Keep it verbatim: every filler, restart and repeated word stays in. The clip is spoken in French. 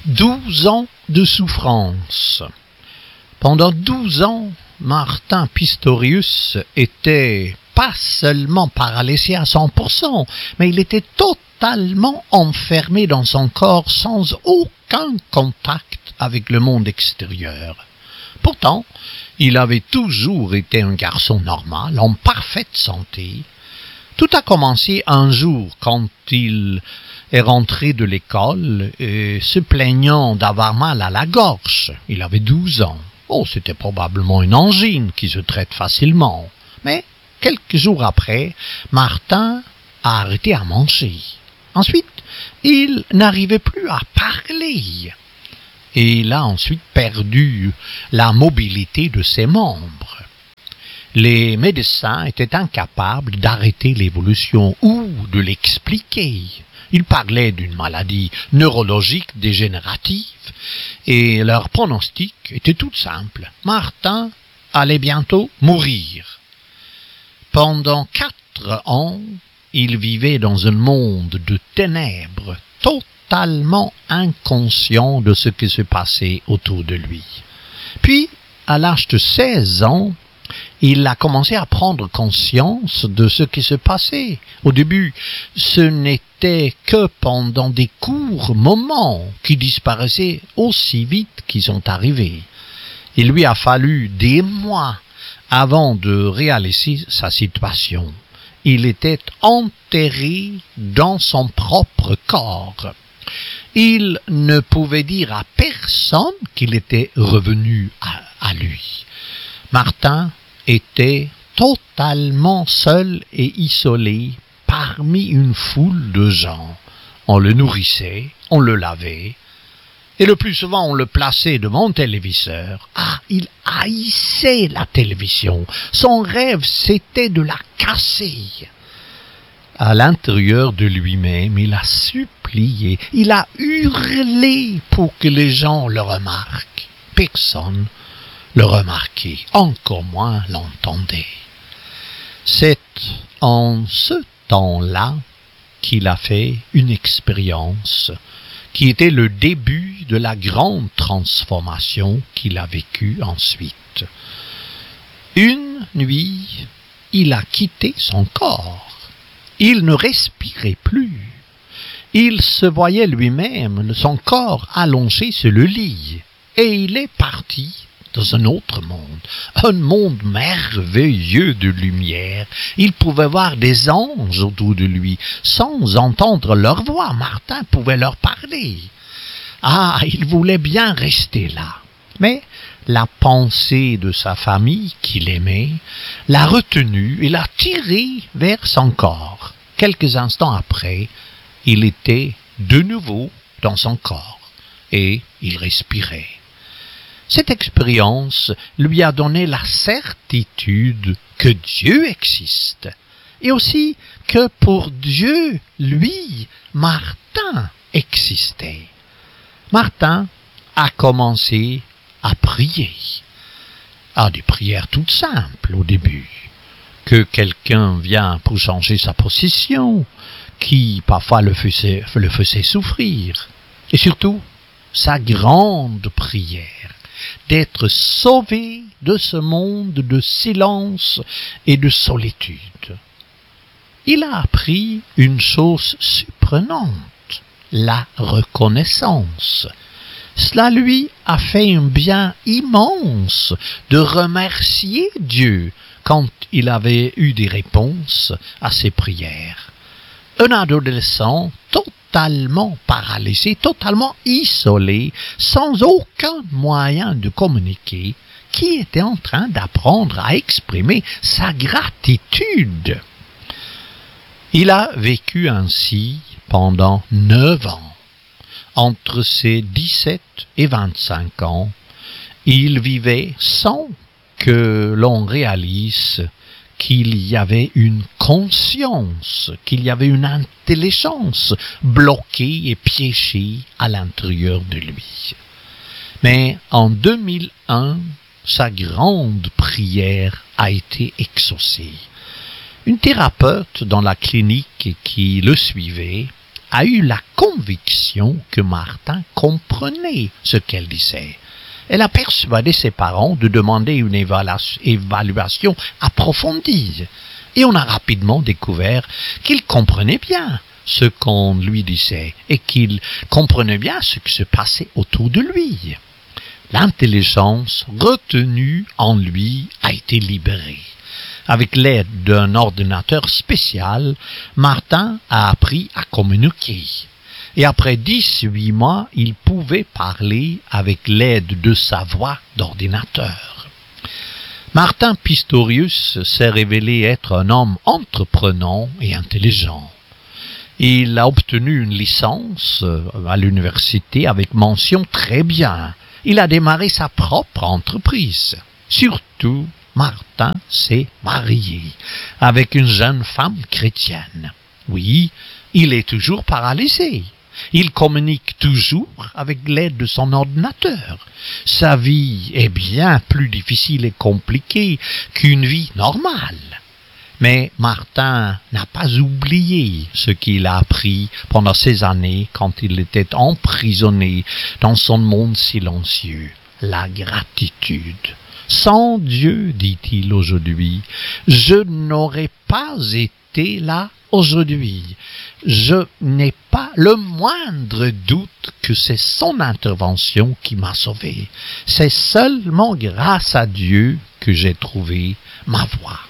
Douze ans de souffrance. Pendant douze ans, Martin Pistorius était pas seulement paralysé à cent pour cent, mais il était totalement enfermé dans son corps sans aucun contact avec le monde extérieur. Pourtant, il avait toujours été un garçon normal, en parfaite santé. Tout a commencé un jour quand il est rentré de l'école et se plaignant d'avoir mal à la gorge. Il avait douze ans. Oh, c'était probablement une angine qui se traite facilement. Mais quelques jours après, Martin a arrêté à manger. Ensuite, il n'arrivait plus à parler. Et il a ensuite perdu la mobilité de ses membres. Les médecins étaient incapables d'arrêter l'évolution ou de l'expliquer. Ils parlaient d'une maladie neurologique dégénérative et leur pronostic était tout simple. Martin allait bientôt mourir. Pendant quatre ans, il vivait dans un monde de ténèbres, totalement inconscient de ce qui se passait autour de lui. Puis, à l'âge de seize ans, il a commencé à prendre conscience de ce qui se passait. Au début, ce n'était que pendant des courts moments qui disparaissaient aussi vite qu'ils sont arrivés. Il lui a fallu des mois avant de réaliser sa situation. Il était enterré dans son propre corps. Il ne pouvait dire à personne qu'il était revenu à, à lui. Martin était totalement seul et isolé parmi une foule de gens. On le nourrissait, on le lavait, et le plus souvent on le plaçait devant un téléviseur. Ah, il haïssait la télévision. Son rêve, c'était de la casser. À l'intérieur de lui-même, il a supplié, il a hurlé pour que les gens le remarquent. Personne le remarquait, encore moins l'entendait. C'est en ce temps-là qu'il a fait une expérience qui était le début de la grande transformation qu'il a vécue ensuite. Une nuit, il a quitté son corps. Il ne respirait plus. Il se voyait lui-même, son corps allongé sur le lit, et il est parti dans un autre monde, un monde merveilleux de lumière. Il pouvait voir des anges autour de lui, sans entendre leur voix. Martin pouvait leur parler. Ah, il voulait bien rester là. Mais la pensée de sa famille, qu'il aimait, l'a retenu et l'a tiré vers son corps. Quelques instants après, il était de nouveau dans son corps et il respirait. Cette expérience lui a donné la certitude que Dieu existe et aussi que pour Dieu, lui, Martin, existait. Martin a commencé à prier. Ah, des prières toutes simples au début. Que quelqu'un vient pour changer sa position, qui parfois le faisait, le faisait souffrir. Et surtout, sa grande prière d'être sauvé de ce monde de silence et de solitude. Il a appris une chose surprenante, la reconnaissance. Cela lui a fait un bien immense de remercier Dieu quand il avait eu des réponses à ses prières. Un adolescent totalement paralysé, totalement isolé, sans aucun moyen de communiquer, qui était en train d'apprendre à exprimer sa gratitude. Il a vécu ainsi pendant neuf ans. Entre ses dix-sept et vingt-cinq ans, il vivait sans que l'on réalise qu'il y avait une conscience, qu'il y avait une intelligence bloquée et piégée à l'intérieur de lui. Mais en deux mille un, sa grande prière a été exaucée. Une thérapeute dans la clinique qui le suivait a eu la conviction que Martin comprenait ce qu'elle disait. Elle a persuadé ses parents de demander une évaluation approfondie. Et on a rapidement découvert qu'il comprenait bien ce qu'on lui disait et qu'il comprenait bien ce qui se passait autour de lui. L'intelligence retenue en lui a été libérée. Avec l'aide d'un ordinateur spécial, Martin a appris à communiquer. Et après dix-huit mois, il pouvait parler avec l'aide de sa voix d'ordinateur. Martin Pistorius s'est révélé être un homme entreprenant et intelligent. Il a obtenu une licence à l'université avec mention très bien. Il a démarré sa propre entreprise. Surtout, Martin s'est marié avec une jeune femme chrétienne. Oui, il est toujours paralysé. Il communique toujours avec l'aide de son ordinateur. Sa vie est bien plus difficile et compliquée qu'une vie normale. Mais Martin n'a pas oublié ce qu'il a appris pendant ces années quand il était emprisonné dans son monde silencieux, la gratitude. Sans Dieu, dit-il aujourd'hui, je n'aurais pas été là aujourd'hui. Je n'ai pas le moindre doute que c'est son intervention qui m'a sauvé. C'est seulement grâce à Dieu que j'ai trouvé ma voie.